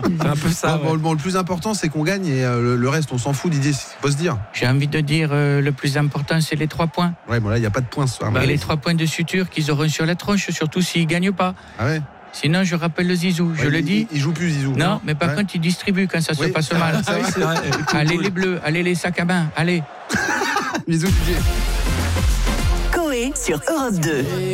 C'est un peu ça. Bon, le plus important, c'est qu'on gagne et le reste, on s'en fout, Didier, faut se dire. J'ai envie de dire, le plus important, c'est les 3 points. Ouais, bon là, il n'y a pas de points ce soir. Et les 3 points de suture qu'ils auront sur la tronche, surtout s'ils ne gagnent pas. Ah ouais. Sinon, je rappelle le Zizou, je le dis. Il joue plus, Zizou. Non, mais par contre, il distribue quand ça se passe mal. C'est vrai. Allez les bleus, allez les sacs à main, allez. Bisous, Didier. Coé sur Europe 2.